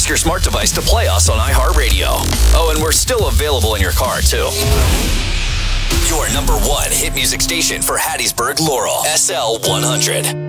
your smart device to play us on iHeartRadio. Oh, and we're still available in your car, too. Your number one hit music station for Hattiesburg, Laurel. SL 100.